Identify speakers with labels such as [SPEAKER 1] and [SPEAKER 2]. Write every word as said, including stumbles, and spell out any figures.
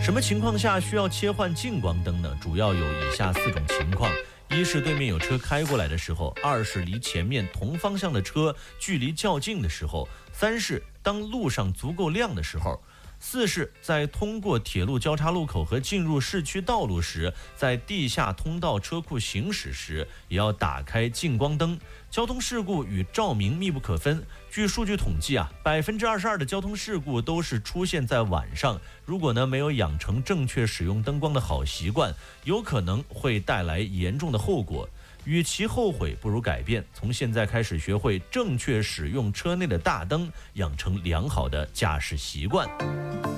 [SPEAKER 1] 什么情况下需要切换近光灯呢？主要有以下四种情况：一是对面有车开过来的时候；二是离前面同方向的车距离较近的时候；三是当路上足够亮的时候；四是在通过铁路交叉路口和进入市区道路时，在地下通道车库行驶时，也要打开近光灯。交通事故与照明密不可分。据数据统计啊，百分之二十二的交通事故都是出现在晚上。如果呢没有养成正确使用灯光的好习惯，有可能会带来严重的后果。与其后悔，不如改变。从现在开始学会正确使用车内的大灯，养成良好的驾驶习惯。